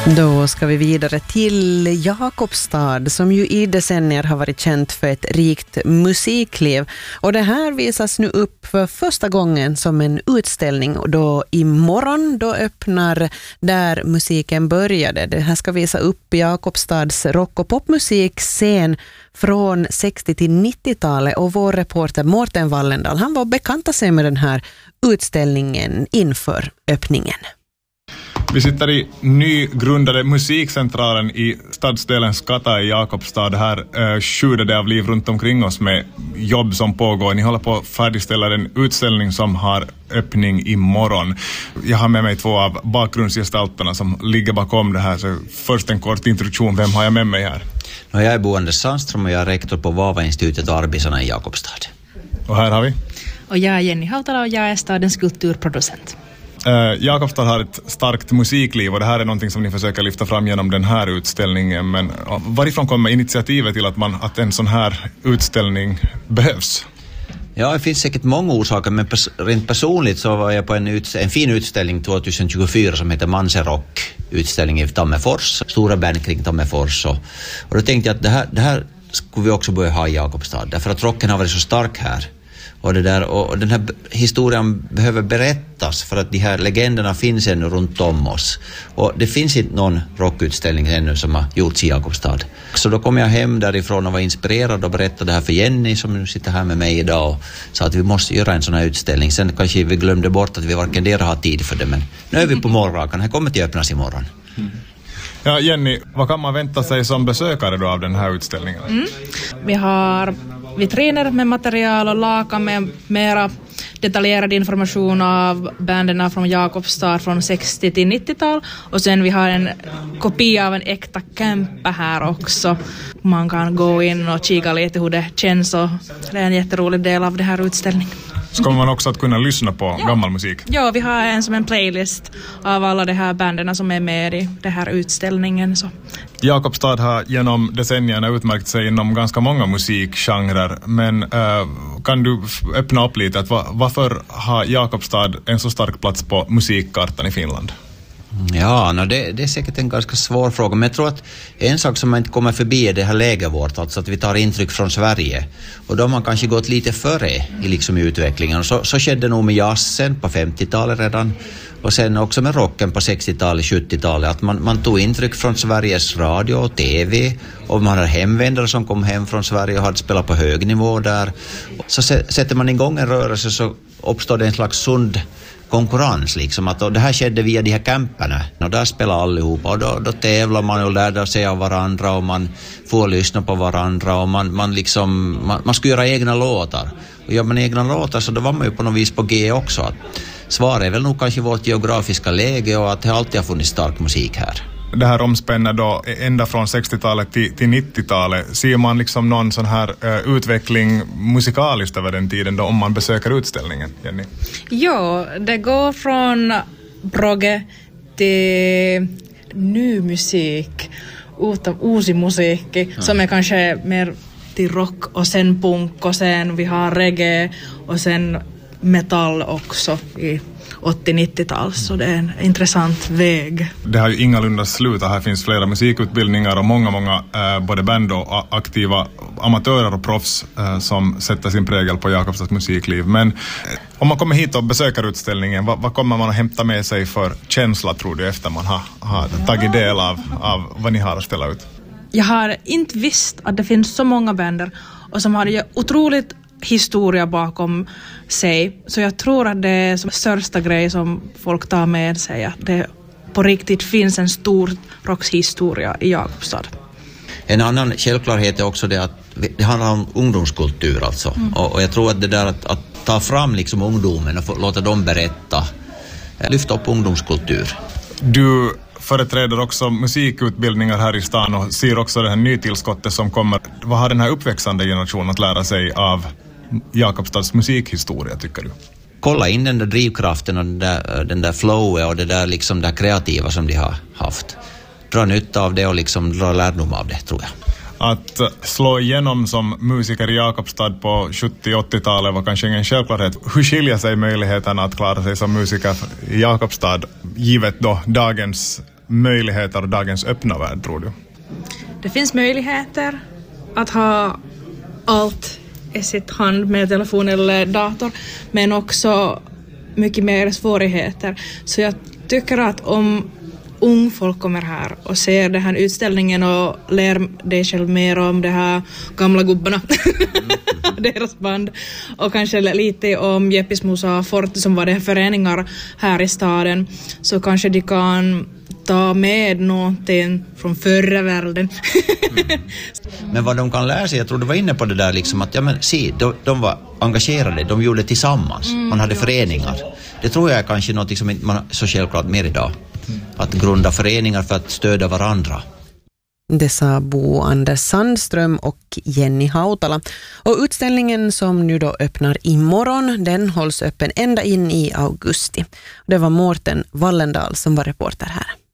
Då ska vi vidare till Jakobstad som ju i decennier har varit känt för ett rikt musikliv. Och det här visas nu upp för första gången som en utställning. Och då imorgon då öppnar där musiken började. Det här ska visa upp Jakobstads rock- och popmusikscen från 60- till 90-talet. Och vår reporter Mårten Wallendal, han var bekanta sig med den här utställningen inför öppningen. Vi sitter i nygrundade musikcentralen i stadsdelen Skata i Jakobstad. Här sjuder det av liv runt omkring oss med jobb som pågår. Ni håller på att färdigställa en utställning som har öppning imorgon. Jag har med mig två av bakgrundsgestalterna som ligger bakom det här. Så först en kort introduktion. Vem har jag med mig här? Jag är Bo Anders Sandström och jag är rektor på Vava-institutet och Arbisarna i Jakobstad. Och här har vi? Och jag är Jenny Hautala och jag är stadens kulturproducent. Jakobstad har ett starkt musikliv och det här är någonting som ni försöker lyfta fram genom den här utställningen. Men varifrån kommer initiativet till att en sån här utställning behövs? Ja, det finns säkert många orsaker, men rent personligt så var jag på en fin utställning 2024 som heter Manserock, utställning i Tammerfors, stora band kring Tammerfors. Och då tänkte jag att det här skulle vi också börja ha i Jakobstad, därför att rocken har varit så stark här. Och den här historien behöver berättas för att de här legenderna finns ännu runt om oss. Och det finns inte någon rockutställning ännu som har gjorts i Jakobstad. Så då kom jag hem därifrån och var inspirerad och berättade det här för Jenny som nu sitter här med mig idag och sa att vi måste göra en sån här utställning. Sen kanske vi glömde bort att vi varken där har tid för det, men nu är vi på morgonrakan. Här kommer till att öppnas imorgon. Ja, Jenny, vad kan man vänta sig som besökare då av den här utställningen? Vi har vitriner med material och lakan med mera detaljerad information av bänderna från Jakobstad från 60- till 90-tal. Och sen vi har en kopia av en äkta kämpa här också. Man kan gå in och kika lite hur det känns och det är en jätterolig del av den här utställningen. Så kommer man också att kunna lyssna på gammal musik? Ja, vi har en playlist av alla de här bänderna som är med i den här utställningen. Så. Jakobstad har genom decennierna utmärkt sig inom ganska många musikgenrer, men kan du öppna upp lite att varför har Jakobstad en så stark plats på musikkartan i Finland? Ja, det är säkert en ganska svår fråga, men jag tror att en sak som man inte kommer förbi är det här läget vårt, alltså att vi tar intryck från Sverige. Och då har man kanske gått lite före i utvecklingen. Så skedde nog med jazzen på 50-talet redan och sen också med rocken på 60-talet, 70-talet. Att man tog intryck från Sveriges radio och tv och man har hemvändare som kom hem från Sverige och hade spelat på hög nivå där. Så sätter man igång en rörelse så uppstår det en slags sund konkurrens liksom, att det här skedde via de här camperna och där spelar allihopa och då tävlar man och lär sig av varandra och man får lyssna på varandra och man ska göra egna låtar och gör man egna låtar så då var man ju på något vis på G också. Att svaret är väl nog kanske vårt geografiska läge och att det alltid har funnits stark musik här. Det här omspänner då ända från 60-talet till 90-talet. Ser man liksom någon sån här utveckling musikaliskt över den tiden då om man besöker utställningen, Jenny? Ja, det går från progge till ny musik, uusi musiikki, som är kanske mer till rock och sen punk och sen vi har reggae och sen metall också i 80-90-tal, så det är en intressant väg. Det har ju ingalunda slutat. Här finns flera musikutbildningar och många både band och aktiva amatörer och proffs som sätter sin prägel på Jakobstads musikliv. Men om man kommer hit och besöker utställningen, vad kommer man att hämta med sig för känsla, tror du, efter man har tagit del av vad ni har att ställa ut? Jag har inte visst att det finns så många bänder och som har ju otroligt historia bakom sig. Så jag tror att det är den största grej som folk tar med sig, att det på riktigt finns en stor rockshistoria i Jakobstad. En annan självklarhet är också det att det handlar om ungdomskultur alltså. Och jag tror att det där att ta fram liksom ungdomen och låta dem berätta, lyfta upp ungdomskultur. Du företräder också musikutbildningar här i stan och ser också det här nytillskottet som kommer. Vad har den här uppväxande generationen att lära sig av Jakobstads musikhistoria, tycker du? Kolla in den där drivkraften och den där flowen och det där liksom det kreativa som de har haft. Dra nytta av det och liksom dra lärdom av det, tror jag. Att slå igenom som musiker i Jakobstad på 70-80-talet var kanske ingen självklarhet. Hur skiljer sig möjligheterna att klara sig som musiker i Jakobstad givet då dagens möjligheter i dagens öppna värld, tror du? Det finns möjligheter att ha allt i sitt hand med telefon eller dator, men också mycket mer svårigheter. Så jag tycker att om ung folk kommer här och ser den här utställningen och lär dig själv mer om det här gamla gubbarna, deras band, och kanske lite om Jeppis Musa Forte som var det föreningar här i staden, så kanske de kan ta med någonting från förra världen. Men vad de kan lära sig, jag tror du var inne på det där liksom att de var engagerade, de gjorde tillsammans, man hade föreningar. Det tror jag är kanske något som inte man så självklart mer idag. Att grunda föreningar för att stödja varandra. Det sa Bo Anders Sandström och Jenny Hautala. Och utställningen som nu då öppnar imorgon, den hålls öppen ända in i augusti. Det var Mårten Wallendal som var reporter här.